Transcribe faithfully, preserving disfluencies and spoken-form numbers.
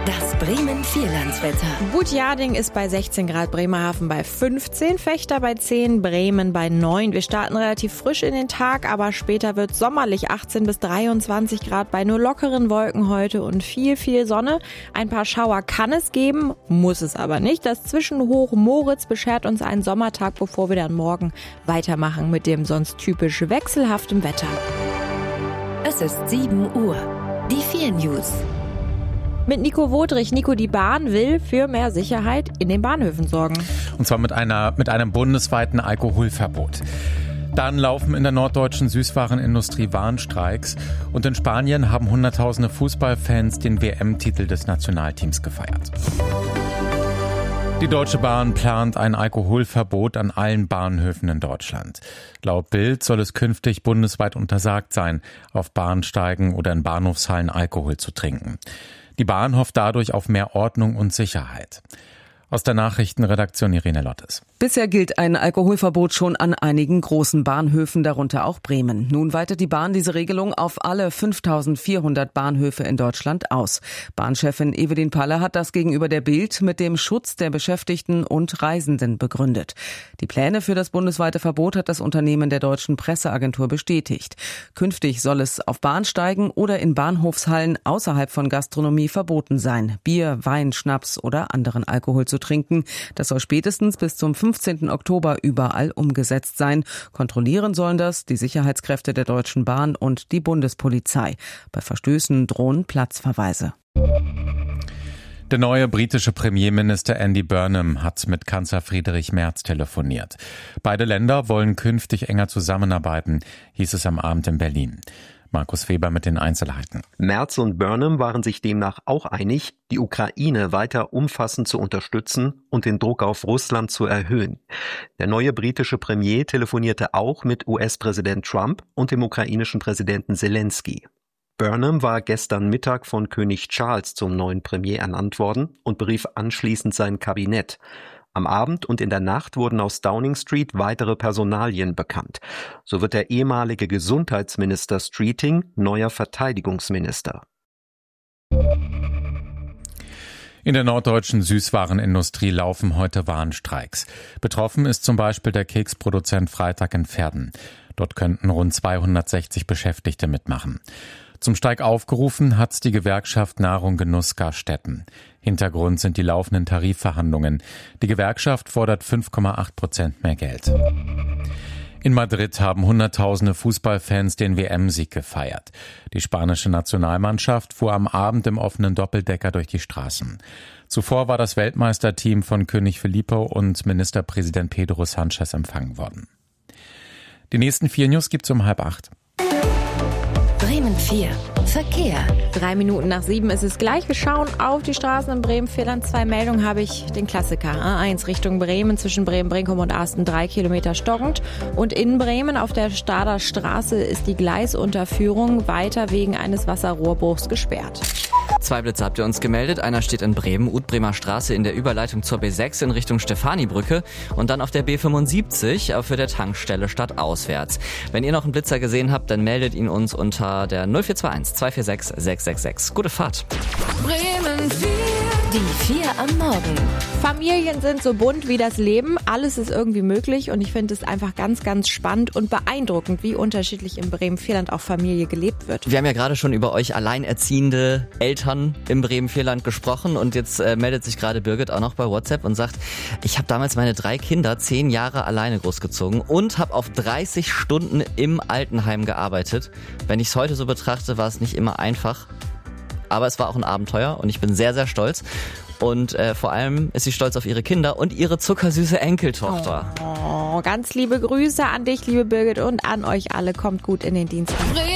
Das Bremen-Vierlandswetter. Butjading ist bei sechzehn Grad, Bremerhaven bei fünfzehn, Vechta bei zehn, Bremen bei neun. Wir starten relativ frisch in den Tag, aber später wird sommerlich, achtzehn bis dreiundzwanzig Grad bei nur lockeren Wolken heute und viel, viel Sonne. Ein paar Schauer kann es geben, muss es aber nicht. Das Zwischenhoch Moritz beschert uns einen Sommertag, bevor wir dann morgen weitermachen mit dem sonst typisch wechselhaften Wetter. Es ist sieben Uhr. Die vier News. Mit Nico Wodrich. Nico, die Bahn will für mehr Sicherheit in den Bahnhöfen sorgen. Und zwar mit einer, mit einem bundesweiten Alkoholverbot. Dann laufen in der norddeutschen Süßwarenindustrie Warnstreiks. Und in Spanien haben hunderttausende Fußballfans den W M-Titel des Nationalteams gefeiert. Die Deutsche Bahn plant ein Alkoholverbot an allen Bahnhöfen in Deutschland. Laut Bild soll es künftig bundesweit untersagt sein, auf Bahnsteigen oder in Bahnhofshallen Alkohol zu trinken. Die Bahn hofft dadurch auf mehr Ordnung und Sicherheit. Aus der Nachrichtenredaktion Irene Lottes. Bisher gilt ein Alkoholverbot schon an einigen großen Bahnhöfen, darunter auch Bremen. Nun weitet die Bahn diese Regelung auf alle fünftausendvierhundert Bahnhöfe in Deutschland aus. Bahnchefin Evelyn Palle hat das gegenüber der Bild mit dem Schutz der Beschäftigten und Reisenden begründet. Die Pläne für das bundesweite Verbot hat das Unternehmen der Deutschen Presseagentur bestätigt. Künftig soll es auf Bahnsteigen oder in Bahnhofshallen außerhalb von Gastronomie verboten sein, Bier, Wein, Schnaps oder anderen Alkohol zu trinken. Das soll spätestens bis zum fünfzehnten Oktober überall umgesetzt sein. Kontrollieren sollen das die Sicherheitskräfte der Deutschen Bahn und die Bundespolizei. Bei Verstößen drohen Platzverweise. Der neue britische Premierminister Andy Burnham hat mit Kanzler Friedrich Merz telefoniert. Beide Länder wollen künftig enger zusammenarbeiten, hieß es am Abend in Berlin. Markus Weber mit den Einzelheiten. Merz und Burnham waren sich demnach auch einig, die Ukraine weiter umfassend zu unterstützen und den Druck auf Russland zu erhöhen. Der neue britische Premier telefonierte auch mit U S-Präsident Trump und dem ukrainischen Präsidenten Zelensky. Burnham war gestern Mittag von König Charles zum neuen Premier ernannt worden und berief anschließend sein Kabinett. Am Abend und in der Nacht wurden aus Downing Street weitere Personalien bekannt. So wird der ehemalige Gesundheitsminister Streeting neuer Verteidigungsminister. In der norddeutschen Süßwarenindustrie laufen heute Warnstreiks. Betroffen ist zum Beispiel der Keksproduzent Freitag in Verden. Dort könnten rund zweihundertsechzig Beschäftigte mitmachen. Zum Streik aufgerufen hat die Gewerkschaft Nahrung Genuss Gaststätten. Hintergrund sind die laufenden Tarifverhandlungen. Die Gewerkschaft fordert fünf Komma acht Prozent mehr Geld. In Madrid haben hunderttausende Fußballfans den W M-Sieg gefeiert. Die spanische Nationalmannschaft fuhr am Abend im offenen Doppeldecker durch die Straßen. Zuvor war das Weltmeisterteam von König Felipe und Ministerpräsident Pedro Sánchez empfangen worden. Die nächsten vier News gibt's um halb acht. Bremen vier. Verkehr. Drei Minuten nach sieben ist es gleich. Wir schauen auf die Straßen in Bremen-Vierland. Zwei Meldungen habe ich. Den Klassiker A eins Richtung Bremen zwischen Bremen-Brinkum und Asten drei Kilometer stockend. Und in Bremen auf der Stader Straße ist die Gleisunterführung weiter wegen eines Wasserrohrbruchs gesperrt. Zwei Blitze habt ihr uns gemeldet. Einer steht in Bremen, Utbremer Straße in der Überleitung zur B sechs in Richtung Stefanibrücke und dann auf der B fünfundsiebzig für der Tankstelle stadtauswärts. Wenn ihr noch einen Blitzer gesehen habt, dann meldet ihn uns unter der null vier zwei eins zwei vier sechs sechs sechs sechs. Gute Fahrt. Bremen vier. Die vier am Morgen. Familien sind so bunt wie das Leben. Alles ist irgendwie möglich und ich finde es einfach ganz, ganz spannend und beeindruckend, wie unterschiedlich in Bremen-Vierland auch Familie gelebt wird. Wir haben ja gerade schon über euch alleinerziehende Eltern im Bremen-Vierland gesprochen und jetzt äh, meldet sich gerade Birgit auch noch bei WhatsApp und sagt, ich habe damals meine drei Kinder zehn Jahre alleine großgezogen und habe auf dreißig Stunden im Altenheim gearbeitet. Wenn ich es heute so betrachte, war es nicht immer einfach. Aber es war auch ein Abenteuer und ich bin sehr, sehr stolz. Und äh, vor allem ist sie stolz auf ihre Kinder und ihre zuckersüße Enkeltochter. Oh, ganz liebe Grüße an dich, liebe Birgit, und an euch alle. Kommt gut in den Dienstag.